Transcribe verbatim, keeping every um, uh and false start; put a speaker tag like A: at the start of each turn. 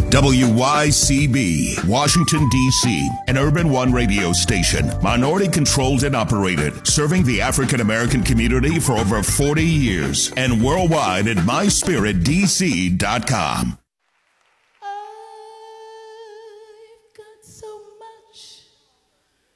A: W Y C B, Washington, D C, an Urban One radio station, minority-controlled and operated, serving the African-American community for over forty years, and worldwide at my spirit d c dot com.